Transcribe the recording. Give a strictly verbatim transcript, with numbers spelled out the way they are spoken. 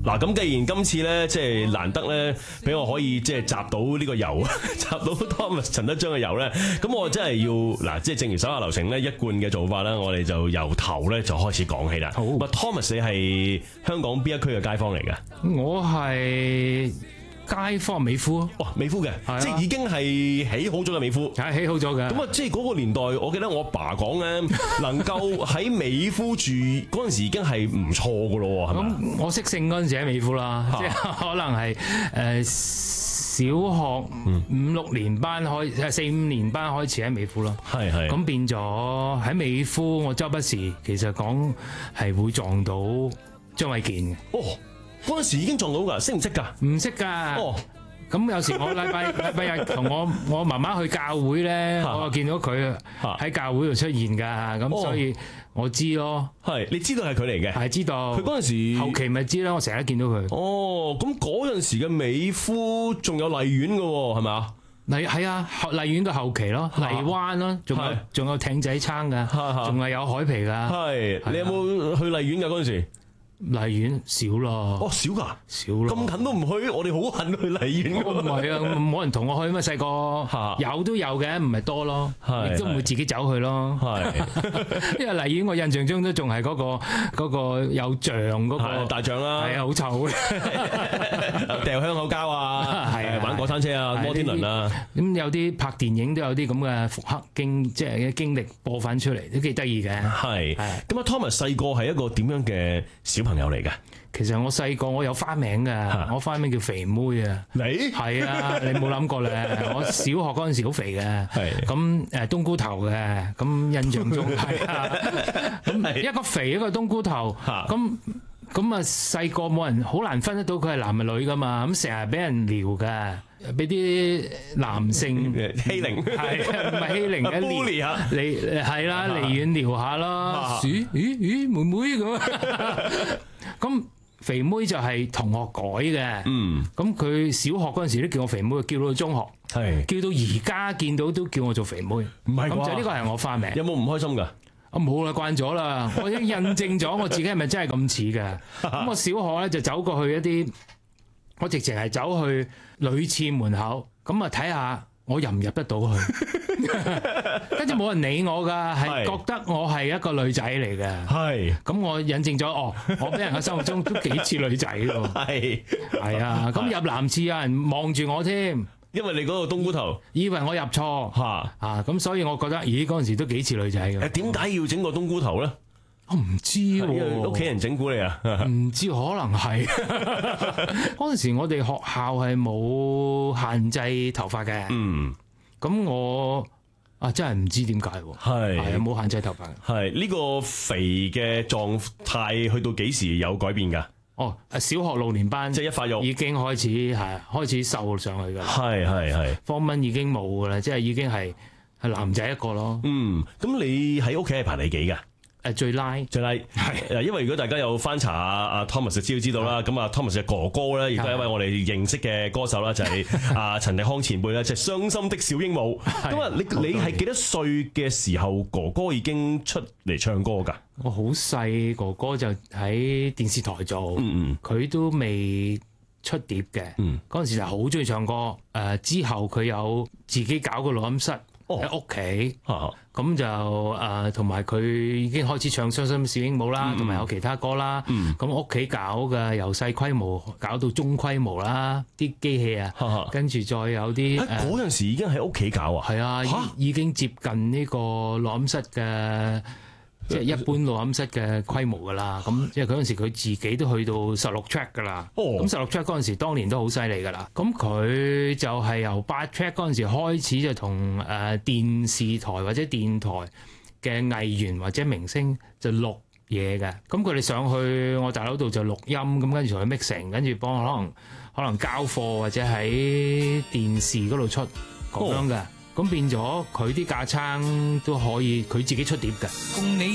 嗱，咁既然今次咧，即係難得咧，俾我可以即係集到呢個油，集到 Thomas 陳德章嘅油咧，咁我真係要嗱，即係正如手下留情咧，一貫嘅做法啦，我哋就由頭咧就開始講起啦。好，咁 Thomas 你係香港邊一區嘅街坊嚟㗎？ 我係街坊美孚。 哇，美孚嘅，即係已經係起好咗嘅美孚， 係起好咗嘅。 咁啊，即係嗰個年代，我記得我阿爸講咧，能夠喺美孚住嗰陣時已經係唔錯噶咯，係咪？ 咁我識性嗰陣時喺美孚啦，即係可能係誒小學五六年班開，誒四五年班開始喺美孚咯。 係係。咁變咗喺美孚，我周不時其實講係會撞到張衛健嘅。 哦。嗰陣時已經撞到㗎，識唔識㗎？ 唔識㗎。哦，咁有時我禮拜禮拜日同我我媽媽去教會咧，我就見到佢喺教會度出現㗎，咁所以我知咯。 係，你知道係佢嚟嘅？ 係知道。佢嗰陣時後期咪知啦，我成日見到佢。 哦，咁嗰陣時嘅美孚仲有荔園㗎喎，係咪啊？ 荔係啊，荔園嘅後期咯，荔灣咯，仲有仲有艇仔撐㗎，仲係有海皮㗎。係， 你有冇去荔園㗎嗰陣時？ 荔園少咯， 哦少噶， 少咯， 咁近都唔去，我哋好恨去荔園。 唔係啊，冇人同我去嘛，細個有都有嘅，唔係多咯，亦都唔會自己走去咯。係，因為荔園我印象中都仲係嗰個嗰個有象嗰個大象啦， 係啊，好臭嘅， 掉香口膠啊，係玩過山車啊，摩天輪啊， 咁有啲拍電影都有啲咁嘅復刻經，即係經歷播翻出嚟，都幾得意嘅。 係，咁啊 Thomas 細個係一個點樣嘅小朋友嚟嘅？ 其實我細個我有花名噶，我花名叫肥妹啊。 你係啊，你冇諗過咧？我小學嗰陣時好肥嘅，係咁誒冬菇頭嘅，咁印象中係啊，咁一個肥一個冬菇頭，咁咁啊細個冇人好難分得到佢係男係女噶嘛，咁成日俾人撩噶。俾啲男性欺凌， 係唔係欺凌嘅？ 撩下， 離係啦，離遠撩下啦。咦咦咦，妹妹咁。咁肥妹就係同學改嘅。嗯。咁佢小學嗰陣時都叫我肥妹，叫到中學，係叫到而家見到都叫我做肥妹。唔係啩？咁就呢個係我花名。有冇唔開心㗎？我冇啦，慣咗啦。我已經印證咗我自己係咪真係咁似㗎？咁我小學咧就走過去一啲。我直情係走去女廁門口，咁啊睇下我入唔入得到去，跟住冇人理我噶，係覺得我係一個女仔嚟嘅。係，咁我印證咗，哦，我俾人嘅心目中都幾似女仔喎。係，係啊，咁入男廁有人望住我添，因為你嗰個冬菇頭，以為我入錯嚇啊，咁所以我覺得，咦嗰陣時都幾似女仔嘅。誒點解要整個冬菇頭咧？我唔知喎，屋企人整蠱你啊？唔知，可能係嗰陣時我哋學校係冇限制頭髮嘅。嗯，咁我啊真係唔知點解喎。係係冇限制頭髮。係呢個肥嘅狀態去到幾時有改變㗎？哦，小學六年班即係一發育已經開始係開始瘦上去㗎。係係係。Form One已經冇㗎啦，即係已經係係男仔一個咯。嗯，咁你喺屋企係排第幾㗎？誒最拉最拉係誒，因為如果大家有翻查阿 Thomas 就知道知道啦。咁啊 Thomas 嘅哥哥咧，亦都係一位我哋認識嘅歌手啦，就係阿陳迪康前輩咧，就係傷心的小鸚鵡。咁啊，你你係幾多歲嘅時候哥哥已經出嚟唱歌㗎？我好細，哥哥就喺電視台做，嗯嗯，佢都未出碟嘅。嗯，嗰陣時就好中意唱歌。誒之後佢有自己搞個錄音室。喺屋企，咁就誒，同埋佢已經開始唱《傷心小鸚鵡》啦，同埋有其他歌啦。咁屋企搞嘅由細規模搞到中規模啦，啲機器啊，跟住再有啲。喺嗰陣時已經喺屋企搞啊？係啊，已已經接近呢個錄音室嘅。即係一般錄音室嘅規模噶啦，咁因為嗰陣時佢自己都去到十六 track 噶啦，咁十六 track 嗰陣時當年都好犀利噶啦，咁佢就係由八 track 嗰陣時開始就同誒電視台或者電台嘅藝員或者明星就錄嘢嘅，咁佢哋上去我大佬度就錄音，咁跟住同佢 mixing，跟住幫可能可能交貨或者喺電視嗰度出咁樣嘅。咁變咗佢啲架撐都可以佢自己出碟嘅。